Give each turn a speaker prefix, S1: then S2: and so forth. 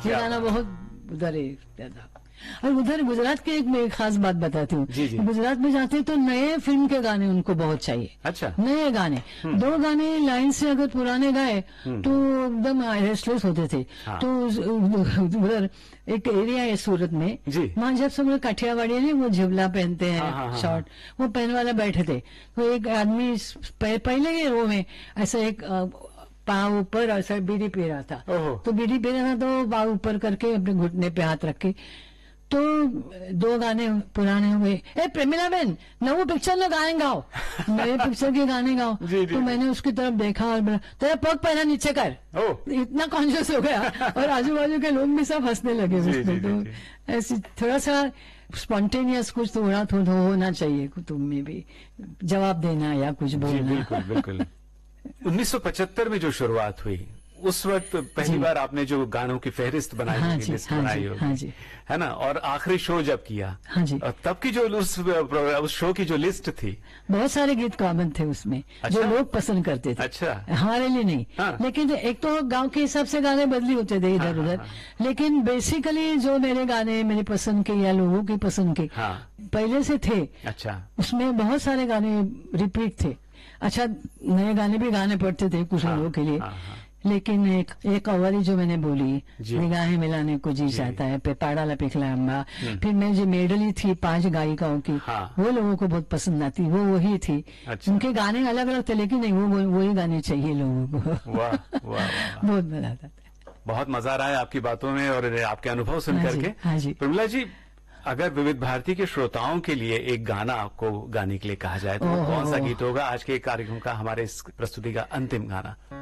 S1: ये गाना बहुत उधर ही था। और उधर गुजरात की एक खास बात बताती हूँ। गुजरात में जाते हैं तो नए फिल्म के गाने उनको बहुत चाहिए।
S2: अच्छा।
S1: नए गाने, 2 गाने लाइन से अगर पुराने गाए तो एकदम रेस्टलेस होते थे।
S2: हाँ।
S1: तो उधर एक एरिया है सूरत में, वहाँ जब सब लोग काठियावाड़ी ने वो झिवला पहनते हैं, शॉर्ट, वो पहन वाला बैठे थे। तो एक आदमी पहले के रो में ऐसा एक पाँव ऊपर ऐसा बीड़ी पी रहा था। तो बीड़ी पी रहा था तो पाँव ऊपर करके अपने घुटने पे हाथ रख के, तो 2 गाने पुराने हुए, ए प्रेमिला बहन नवो पिक्चर नो गाने गाओ, नए पिक्चर के गाने गाओ। तो मैंने उसकी तरफ देखा और बोला तेरा पग पहना नीचे कर। इतना कॉन्शियस हो गया और आजू बाजू के लोग भी सब हंसने लगे उसमें। तो ऐसी थोड़ा सा स्पॉन्टेनियस कुछ थोड़ा होना चाहिए तुम में भी, जवाब देना या कुछ बोलना।
S2: बिल्कुल बिल्कुल। 1975 में जो शुरुआत हुई उस वक्त पहली बार आपने जो गानों की फहरिस्त बनाई होगी, लिस्ट बनाई होगी, है ना, और आखिरी शो जब किया, और तब की जो उस शो की जो लिस्ट थी,
S1: बहुत सारे गीत कॉमन थे उसमें। अच्छा? जो लोग पसंद करते थे।
S2: अच्छा।
S1: हमारे लिए नहीं। लेकिन एक तो गांव के हिसाब से गाने बदली होते थे इधर उधर, लेकिन बेसिकली जो मेरे गाने मेरी पसंद के या लोगों की पसंद के पहले से थे।
S2: अच्छा।
S1: उसमें बहुत सारे गाने रिपीट थे। अच्छा, नए गाने भी गाने पड़ते थे कुछ लोगों के लिए। लेकिन एक अवारी जो मैंने बोली, निगाहें मिलाने को जी चाहता है, पेपाड़ा लपिखला अम्बा, फिर मैं जो मेडली थी 5 गायिकाओं की, वो लोगों को बहुत पसंद आती, वो वही थी। अच्छा। उनके गाने अलग अलग थे लेकिन नहीं, वो वही गाने चाहिए लोगों को।
S2: वाह वाह,
S1: बहुत मजा आता था।
S2: बहुत मजा आ रहा है आपकी बातों में और आपके अनुभव सुन करके।
S1: हाँ जी।
S2: प्रमिला जी, अगर विविध भारती के श्रोताओं के लिए एक गाना आपको गाने के लिए कहा जाए तो कौन सा गीत होगा आज के कार्यक्रम का, हमारे इस प्रस्तुति का अंतिम गाना?